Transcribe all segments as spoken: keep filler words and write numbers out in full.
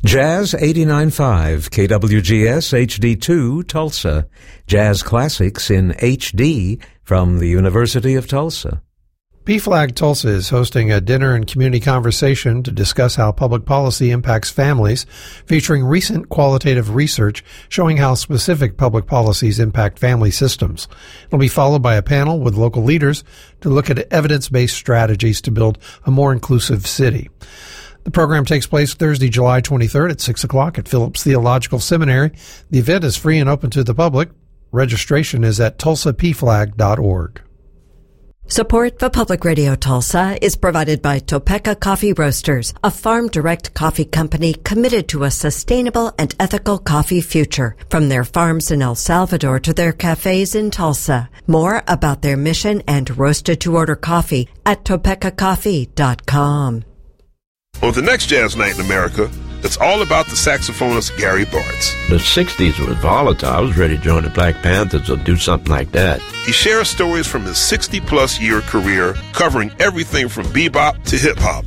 Jazz eighty-nine point five, K W G S H D two, Tulsa. Jazz Classics in H D from the University of Tulsa. P-Flag Tulsa is hosting a dinner and community conversation to discuss how public policy impacts families, featuring recent qualitative research showing how specific public policies impact family systems. It'll be followed by a panel with local leaders to look at evidence-based strategies to build a more inclusive city. The program takes place Thursday, July twenty-third at six o'clock at Phillips Theological Seminary. The event is free and open to the public. Registration is at tulsa p flag dot org. Support for Public Radio Tulsa is provided by Topeka Coffee Roasters, a farm-direct coffee company committed to a sustainable and ethical coffee future, from their farms in El Salvador to their cafes in Tulsa. More about their mission and roasted-to-order coffee at topeka coffee dot com. On the next Jazz Night in America, it's all about the saxophonist Gary Bartz. The sixties was volatile. I was ready to join the Black Panthers or do something like that. He shares stories from his sixty-plus year career, covering everything from bebop to hip-hop.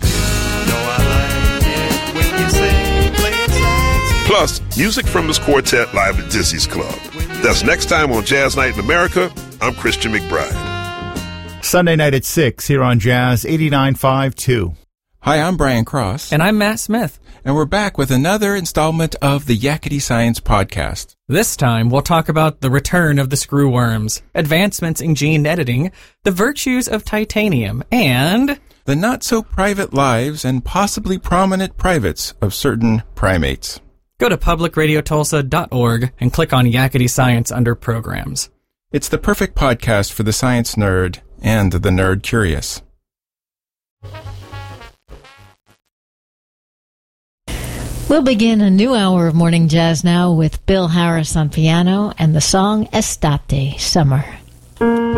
Plus, music from his quartet live at Dizzy's Club. That's next time on Jazz Night in America. I'm Christian McBride. Sunday night at six here on Jazz eighty-nine point five two. Hi, I'm Brian Cross. And I'm Matt Smith. And we're back with another installment of the Yakety Science Podcast. This time, we'll talk about the return of the screwworms, advancements in gene editing, the virtues of titanium, and the not-so-private lives and possibly prominent privates of certain primates. Go to public radio tulsa dot org and click on Yakety Science under Programs. It's the perfect podcast for the science nerd and the nerd curious. We'll begin a new hour of Morning Jazz now with Bill Harris on piano and the song Estate, Summer.